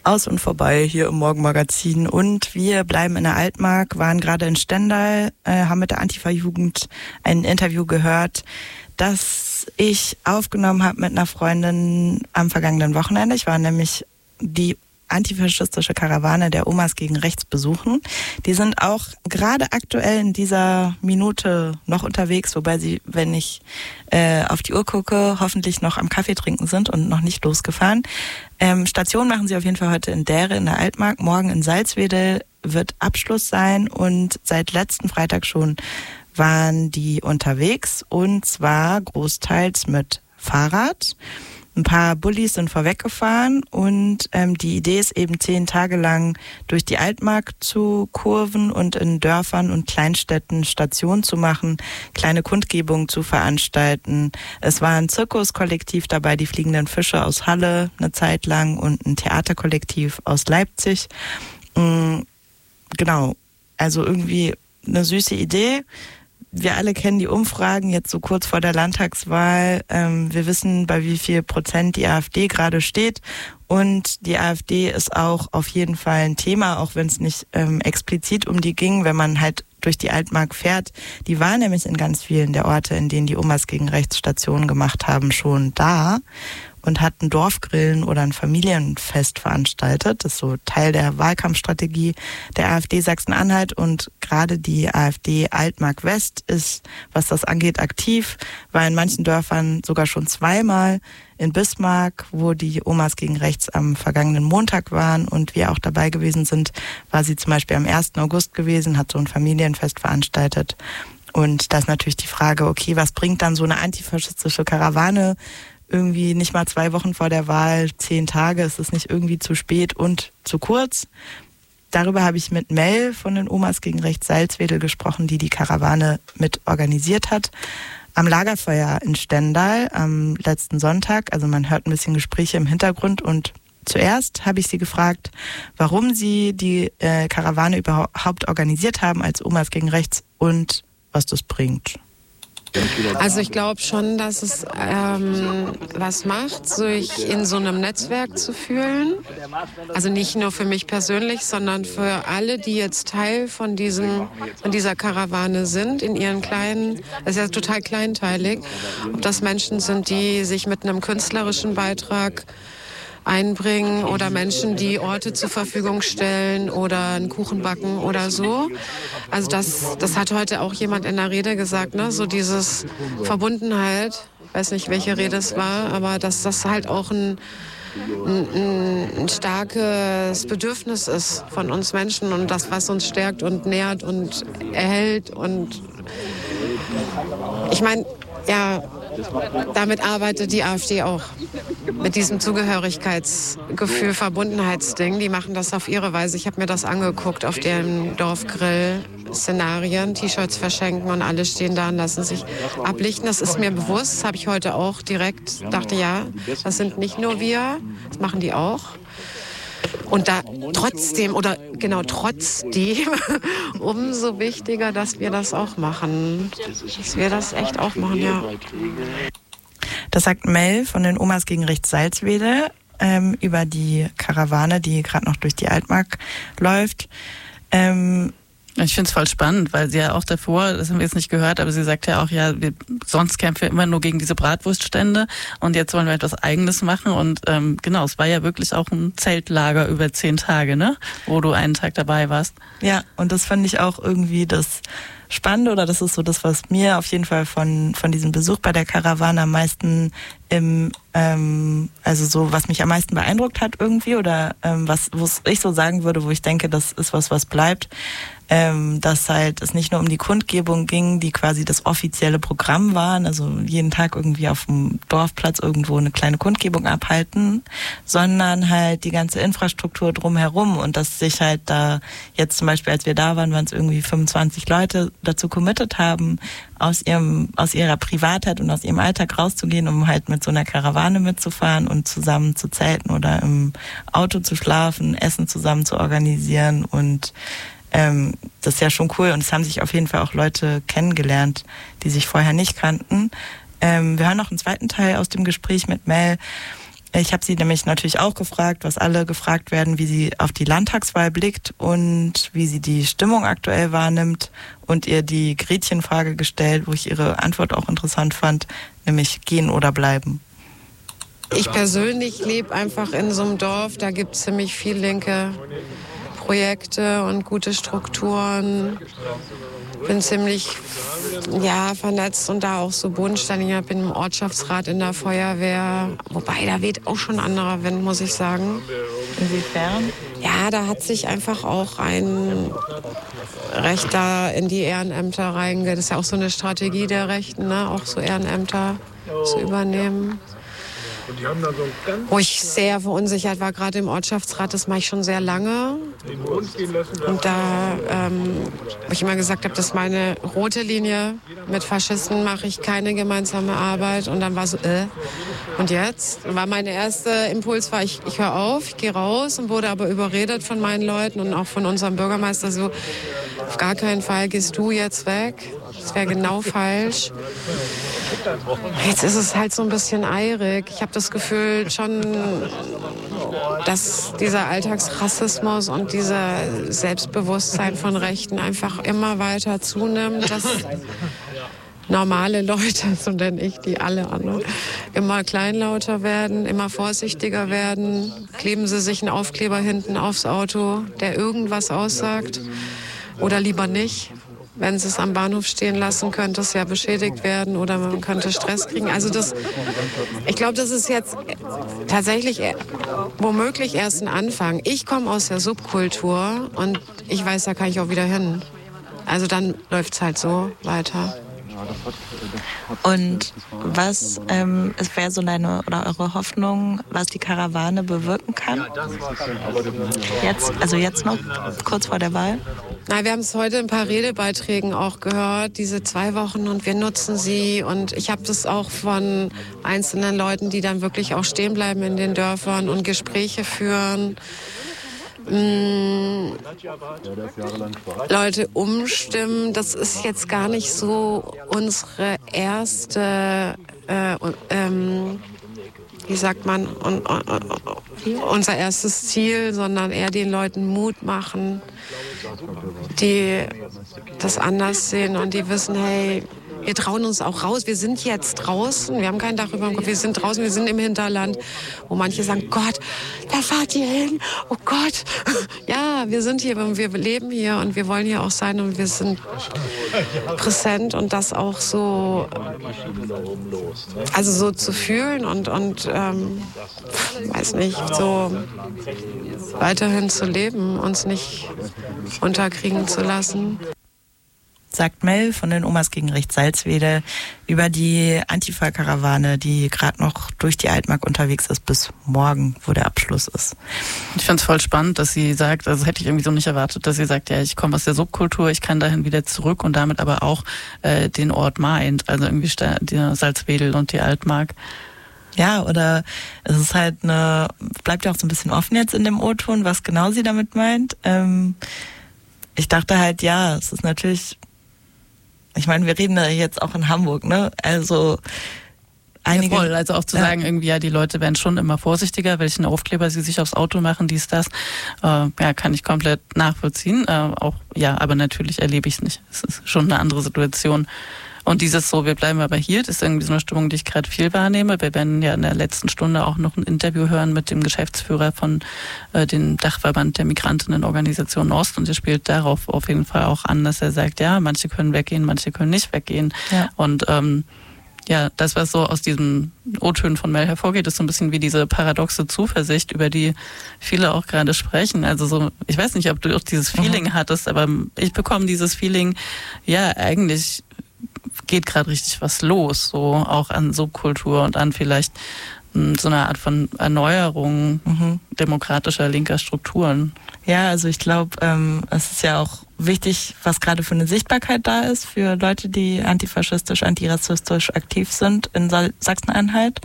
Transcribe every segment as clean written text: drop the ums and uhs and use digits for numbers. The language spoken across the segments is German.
Aus und vorbei hier im Morgenmagazin. Und wir bleiben in der Altmark, waren gerade in Stendal, haben mit der Antifa-Jugend ein Interview gehört, das ich aufgenommen habe mit einer Freundin am vergangenen Wochenende. Ich war nämlich die antifaschistische Karawane der Omas gegen Rechts besuchen. Die sind auch gerade aktuell in dieser Minute noch unterwegs, wobei sie, wenn ich auf die Uhr gucke, hoffentlich noch am Kaffee trinken sind und noch nicht losgefahren. Station machen sie auf jeden Fall heute in Dähre in der Altmark. Morgen in Salzwedel wird Abschluss sein und seit letzten Freitag schon waren die unterwegs und zwar großteils mit Fahrrad. Ein paar Bullis sind vorweggefahren und die Idee ist eben 10 Tage lang durch die Altmark zu kurven und in Dörfern und Kleinstädten Stationen zu machen, kleine Kundgebungen zu veranstalten. Es war ein Zirkuskollektiv dabei, die Fliegenden Fische aus Halle eine Zeit lang und ein Theaterkollektiv aus Leipzig. Genau, also irgendwie eine süße Idee. Wir alle kennen die Umfragen jetzt so kurz vor der Landtagswahl. Wir wissen, bei wie viel Prozent die AfD gerade steht. Und die AfD ist auch auf jeden Fall ein Thema, auch wenn es nicht explizit um die ging, wenn man halt durch die Altmark fährt. Die war nämlich in ganz vielen der Orte, in denen die Omas gegen Rechts Stationen gemacht haben, schon da und hatten Dorfgrillen oder ein Familienfest veranstaltet. Das ist so Teil der Wahlkampfstrategie der AfD Sachsen-Anhalt und gerade die AfD Altmark West ist, was das angeht, aktiv, war in manchen Dörfern sogar schon zweimal. In Bismarck, wo die Omas gegen Rechts am vergangenen Montag waren und wir auch dabei gewesen sind, war sie zum Beispiel am 1. August gewesen, hat so ein Familienfest veranstaltet. Und da ist natürlich die Frage, okay, was bringt dann so eine antifaschistische Karawane irgendwie nicht mal 2 Wochen vor der Wahl, 10 Tage, ist es nicht irgendwie zu spät und zu kurz? Darüber habe ich mit Mel von den Omas gegen Rechts Salzwedel gesprochen, die die Karawane mit organisiert hat. Am Lagerfeuer in Stendal am letzten Sonntag, also man hört ein bisschen Gespräche im Hintergrund und zuerst habe ich sie gefragt, warum sie die Karawane überhaupt organisiert haben als Omas gegen Rechts und was das bringt. Also ich glaube schon, dass es was macht, sich in so einem Netzwerk zu fühlen. Also nicht nur für mich persönlich, sondern für alle, die jetzt Teil von dieser Karawane sind, in ihren kleinen, das ist ja total kleinteilig, ob das Menschen sind, die sich mit einem künstlerischen Beitrag einbringen oder Menschen, die Orte zur Verfügung stellen oder einen Kuchen backen oder so. Also das hat heute auch jemand in der Rede gesagt, ne? So dieses Verbundenheit, ich weiß nicht, welche Rede es war, aber dass das halt auch ein starkes Bedürfnis ist von uns Menschen und das, was uns stärkt und nährt und erhält. Und ich meine, ja, damit arbeitet die AfD auch. Mit diesem Zugehörigkeitsgefühl, Verbundenheitsding. Die machen das auf ihre Weise. Ich habe mir das angeguckt auf dem Dorfgrill-Szenarien. T-Shirts verschenken und alle stehen da und lassen sich ablichten. Das ist mir bewusst. Das habe ich heute auch direkt, dachte, ja, das sind nicht nur wir. Das machen die auch. Und da trotzdem, umso wichtiger, dass wir das auch machen. Dass wir das echt auch machen, ja. Das sagt Mel von den Omas gegen Rechts Salzwedel über die Karawane, die gerade noch durch die Altmark läuft. Ich finde es voll spannend, weil sie ja auch davor, das haben wir jetzt nicht gehört, aber sie sagt ja auch, ja, sonst kämpfen wir immer nur gegen diese Bratwurststände und jetzt wollen wir etwas Eigenes machen und genau, es war ja wirklich auch ein Zeltlager über 10 Tage, ne, wo du einen Tag dabei warst. Ja, und das fand ich auch irgendwie das Spannende oder das ist so das, was mir auf jeden Fall von diesem Besuch bei der Karawane am meisten also so, was mich am meisten beeindruckt hat irgendwie oder wo ich so sagen würde, wo ich denke, das ist was bleibt, dass halt es nicht nur um die Kundgebung ging, die quasi das offizielle Programm waren, also jeden Tag irgendwie auf dem Dorfplatz irgendwo eine kleine Kundgebung abhalten, sondern halt die ganze Infrastruktur drumherum und dass sich halt da jetzt zum Beispiel, als wir da waren es irgendwie 25 Leute dazu committed haben, aus ihrer Privatheit und aus ihrem Alltag rauszugehen, um halt mit so einer Karawane mitzufahren und zusammen zu zelten oder im Auto zu schlafen, Essen zusammen zu organisieren und das ist ja schon cool und es haben sich auf jeden Fall auch Leute kennengelernt, die sich vorher nicht kannten. Wir hören noch einen zweiten Teil aus dem Gespräch mit Mel. Ich habe sie nämlich natürlich auch gefragt, was alle gefragt werden, wie sie auf die Landtagswahl blickt und wie sie die Stimmung aktuell wahrnimmt und ihr die Gretchenfrage gestellt, wo ich ihre Antwort auch interessant fand, nämlich gehen oder bleiben. Ich persönlich lebe einfach in so einem Dorf, da gibt es ziemlich viel linke Projekte und gute Strukturen. Bin ziemlich vernetzt und da auch so bodenständig. Ich bin im Ortschaftsrat in der Feuerwehr. Wobei, da weht auch schon ein anderer Wind, muss ich sagen. Inwiefern? Ja, da hat sich einfach auch ein Rechter in die Ehrenämter reingeht. Das ist ja auch so eine Strategie der Rechten, ne? Auch so Ehrenämter zu übernehmen. Wo ich sehr verunsichert war, gerade im Ortschaftsrat, das mache ich schon sehr lange. Und da, wo ich immer gesagt habe, das ist meine rote Linie. Mit Faschisten mache ich keine gemeinsame Arbeit. Und dann war so, und jetzt? War mein erster Impuls, ich höre auf, ich gehe raus und wurde aber überredet von meinen Leuten und auch von unserem Bürgermeister so, auf gar keinen Fall gehst du jetzt weg. Das wäre genau falsch. Jetzt ist es halt so ein bisschen eirig. Ich habe das Gefühl schon, dass dieser Alltagsrassismus und dieser Selbstbewusstsein von Rechten einfach immer weiter zunimmt. Dass normale Leute, so nenne ich die alle anderen, immer kleinlauter werden, immer vorsichtiger werden. Kleben sie sich einen Aufkleber hinten aufs Auto, der irgendwas aussagt, oder lieber nicht. Wenn sie es am Bahnhof stehen lassen, könnte es ja beschädigt werden oder man könnte Stress kriegen. Also ich glaube, das ist jetzt tatsächlich womöglich erst ein Anfang. Ich komme aus der Subkultur und ich weiß, da kann ich auch wieder hin. Also dann läuft es halt so weiter. Und was wäre so deine oder eure Hoffnung, was die Karawane bewirken kann? Jetzt noch, kurz vor der Wahl? Na, wir haben es heute in ein paar Redebeiträgen auch gehört, diese 2 Wochen, und wir nutzen sie. Und ich habe das auch von einzelnen Leuten, die dann wirklich auch stehen bleiben in den Dörfern und Gespräche führen. Leute umstimmen, das ist jetzt gar nicht so unsere erste, unser erstes Ziel, sondern eher den Leuten Mut machen, die das anders sehen und die wissen, hey, wir trauen uns auch raus. Wir sind jetzt draußen. Wir haben kein Dach über dem Kopf. Wir sind draußen. Wir sind im Hinterland, wo manche sagen, Gott, da fahrt ihr hin. Oh Gott. Ja, wir sind hier und wir leben hier und wir wollen hier auch sein und wir sind präsent und das auch so, also so zu fühlen und weiß nicht, so weiterhin zu leben, uns nicht unterkriegen zu lassen. Sagt Mel von den Omas gegen Rechts Salzwedel über die Antifa-Karawane, die gerade noch durch die Altmark unterwegs ist bis morgen, wo der Abschluss ist. Ich finde es voll spannend, dass sie sagt, also hätte ich irgendwie so nicht erwartet, dass sie sagt, ja, ich komme aus der Subkultur, ich kann dahin wieder zurück und damit aber auch den Ort meint, also irgendwie die Salzwedel und die Altmark. Ja, oder es ist halt bleibt ja auch so ein bisschen offen jetzt in dem O-Ton, was genau sie damit meint. Ich dachte halt, ja, es ist natürlich, ich meine, wir reden da jetzt auch in Hamburg, ne? Also einige. Ja, voll. Also auch zu sagen, irgendwie, ja, die Leute werden schon immer vorsichtiger, welchen Aufkleber sie sich aufs Auto machen, dies, das. Kann ich komplett nachvollziehen. Aber natürlich erlebe ich es nicht. Es ist schon eine andere Situation. Und dieses so, wir bleiben aber hier, das ist irgendwie so eine Stimmung, die ich gerade viel wahrnehme. Wir werden ja in der letzten Stunde auch noch ein Interview hören mit dem Geschäftsführer von dem Dachverband der Migrantinnenorganisation Ost. Und er spielt darauf auf jeden Fall auch an, dass er sagt, ja, manche können weggehen, manche können nicht weggehen. Ja. Und das, was so aus diesen O-Tönen von Mel hervorgeht, ist so ein bisschen wie diese paradoxe Zuversicht, über die viele auch gerade sprechen. Also so, ich weiß nicht, ob du auch dieses Feeling hattest, aber ich bekomme dieses Feeling, ja, eigentlich geht gerade richtig was los, so auch an Subkultur und an vielleicht so eine Art von Erneuerung demokratischer linker Strukturen. Ja, also ich glaube, es ist ja auch wichtig, was gerade für eine Sichtbarkeit da ist für Leute, die antifaschistisch, antirassistisch aktiv sind in Sachsen-Anhalt.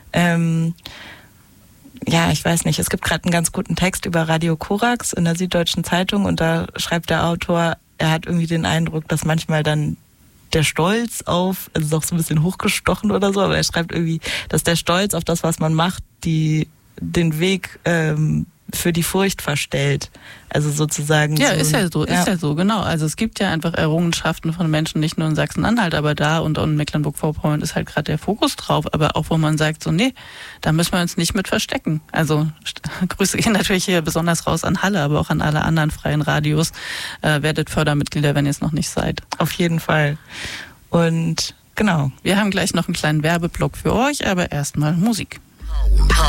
Ich weiß nicht, es gibt gerade einen ganz guten Text über Radio Korax in der Süddeutschen Zeitung und da schreibt der Autor, er hat irgendwie den Eindruck, dass manchmal dann der Stolz auf, also ist auch so ein bisschen hochgestochen oder so, aber er schreibt irgendwie, dass der Stolz auf das, was man macht, den Weg für die Furcht verstellt. Also sozusagen. Ja, ist ja so, genau. Also es gibt ja einfach Errungenschaften von Menschen, nicht nur in Sachsen-Anhalt, aber da und in Mecklenburg-Vorpommern ist halt gerade der Fokus drauf, aber auch wo man sagt, so nee, da müssen wir uns nicht mit verstecken. Also Grüße gehen natürlich hier besonders raus an Halle, aber auch an alle anderen freien Radios. Werdet Fördermitglieder, wenn ihr es noch nicht seid. Auf jeden Fall. Und genau. Wir haben gleich noch einen kleinen Werbeblock für euch, aber erstmal Musik.